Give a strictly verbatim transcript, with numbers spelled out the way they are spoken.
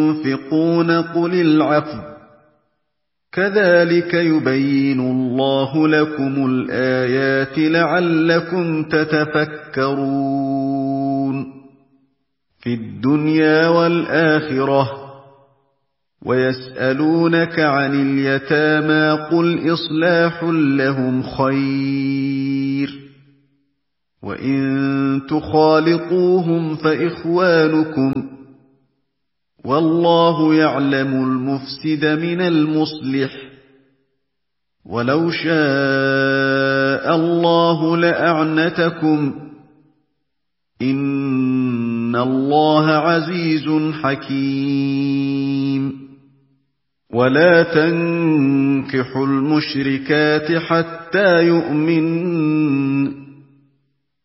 تنفقون قل العفو كذلك يبين الله لكم الآيات لعلكم تتفكرون في الدنيا والآخرة. ويسألونك عن اليتامى قل إصلاح لهم خير وإن تخالطوهم فإخوانكم والله يعلم المفسد من المصلح ولو شاء الله لأعنتكم إن الله عزيز حكيم. ولا تنكحوا المشركات حتى يؤمنن